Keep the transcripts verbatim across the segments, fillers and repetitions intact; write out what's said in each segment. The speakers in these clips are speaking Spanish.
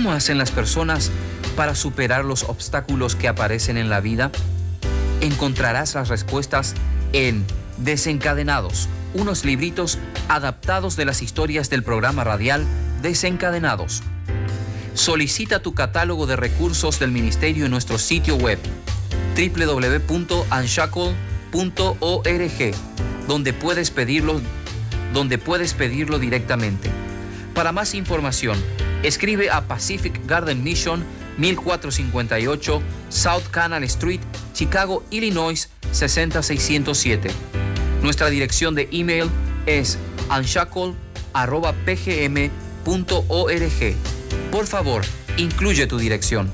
¿Cómo hacen las personas para superar los obstáculos que aparecen en la vida? Encontrarás las respuestas en Desencadenados, unos libritos adaptados de las historias del programa radial Desencadenados. Solicita tu catálogo de recursos del ministerio en nuestro sitio web doble u doble u doble u punto unshackle punto org, donde puedes pedirlo, donde puedes pedirlo directamente. Para más información, escribe a Pacific Garden Mission, mil cuatrocientos cincuenta y ocho South Canal Street, Chicago, Illinois, seis cero seis cero siete. Nuestra dirección de email es unshackle arroba p g m punto org. Por favor, incluye tu dirección.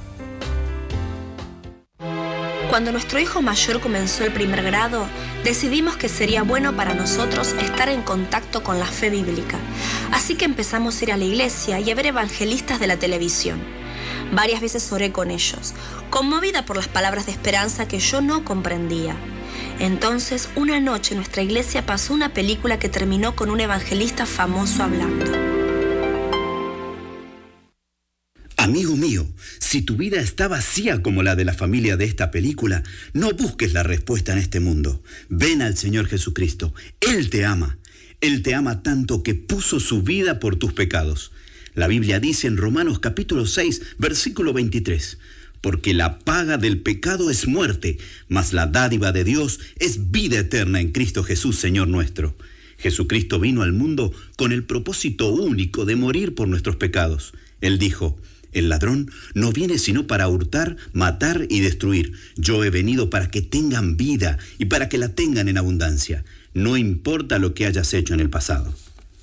Cuando nuestro hijo mayor comenzó el primer grado, decidimos que sería bueno para nosotros estar en contacto con la fe bíblica. Así que empezamos a ir a la iglesia y a ver evangelistas de la televisión. Varias veces oré con ellos, conmovida por las palabras de esperanza que yo no comprendía. Entonces, una noche nuestra iglesia pasó una película que terminó con un evangelista famoso hablando. Amigo mío, si tu vida está vacía como la de la familia de esta película, no busques la respuesta en este mundo. Ven al Señor Jesucristo. Él te ama. Él te ama tanto que puso su vida por tus pecados. La Biblia dice en Romanos capítulo seis, versículo veintitrés, porque la paga del pecado es muerte, mas la dádiva de Dios es vida eterna en Cristo Jesús, Señor nuestro. Jesucristo vino al mundo con el propósito único de morir por nuestros pecados. Él dijo: el ladrón no viene sino para hurtar, matar y destruir. Yo he venido para que tengan vida y para que la tengan en abundancia. No importa lo que hayas hecho en el pasado.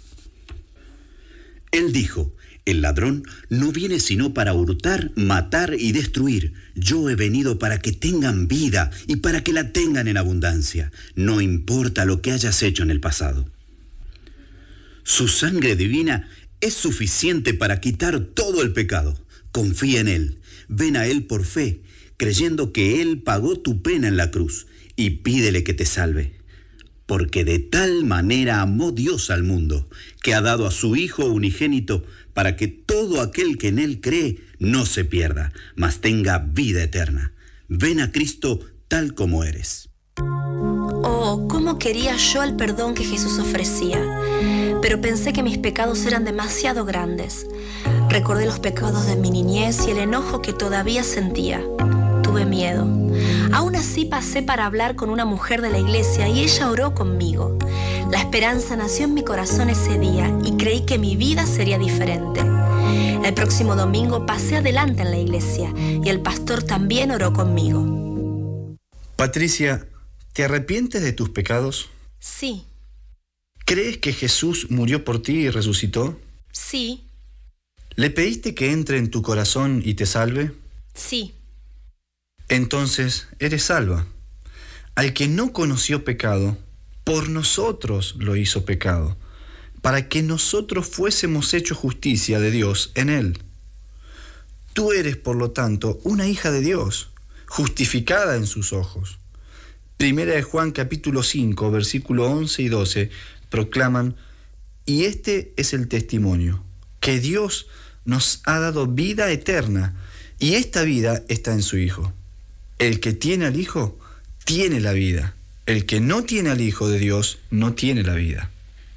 Él dijo: el ladrón no viene sino para hurtar, matar y destruir. Yo he venido para que tengan vida y para que la tengan en abundancia. No importa lo que hayas hecho en el pasado. Su sangre divina es suficiente para quitar todo el pecado. Confía en Él. Ven a Él por fe, creyendo que Él pagó tu pena en la cruz, y pídele que te salve. Porque de tal manera amó Dios al mundo, que ha dado a su Hijo unigénito, para que todo aquel que en Él cree no se pierda, mas tenga vida eterna. Ven a Cristo tal como eres. Oh, cómo quería yo el perdón que Jesús ofrecía. Pero pensé que mis pecados eran demasiado grandes. Recordé los pecados de mi niñez y el enojo que todavía sentía. Tuve miedo. Aún así pasé para hablar con una mujer de la iglesia y ella oró conmigo. La esperanza nació en mi corazón ese día y creí que mi vida sería diferente. El próximo domingo pasé adelante en la iglesia y el pastor también oró conmigo. Patricia, ¿te arrepientes de tus pecados? Sí. ¿Crees que Jesús murió por ti y resucitó? Sí. ¿Le pediste que entre en tu corazón y te salve? Sí. Entonces eres salva. Al que no conoció pecado, por nosotros lo hizo pecado, para que nosotros fuésemos hechos justicia de Dios en él. Tú eres, por lo tanto, una hija de Dios, justificada en sus ojos. Primera de Juan capítulo cinco, versículo once y doce, proclaman: y este es el testimonio, que Dios nos ha dado vida eterna, y esta vida está en su Hijo. El que tiene al Hijo, tiene la vida. El que no tiene al Hijo de Dios, no tiene la vida.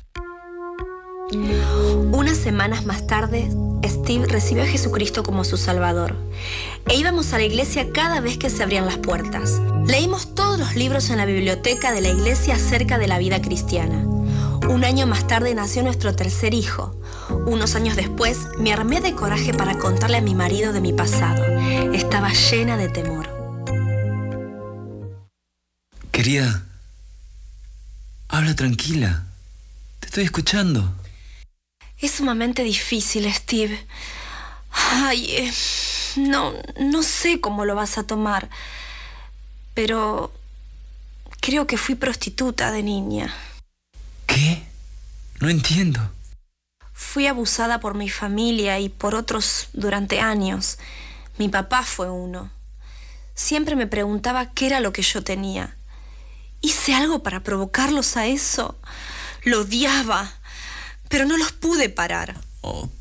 Unas semanas más tarde, Steve recibió a Jesucristo como su Salvador. E íbamos a la iglesia cada vez que se abrían las puertas. Leímos todos los libros en la biblioteca de la iglesia acerca de la vida cristiana. Un año más tarde nació nuestro tercer hijo. Unos años después, me armé de coraje para contarle a mi marido de mi pasado. Estaba llena de temor. Querida, habla tranquila. Te estoy escuchando. Es sumamente difícil, Steve. Ay, eh, no, no sé cómo lo vas a tomar, pero creo que fui prostituta de niña. ¿Qué? No entiendo. Fui abusada por mi familia y por otros durante años. Mi papá fue uno. Siempre me preguntaba qué era lo que yo tenía. ¿Hice algo para provocarlos a eso? Lo odiaba, pero no los pude parar. Oh,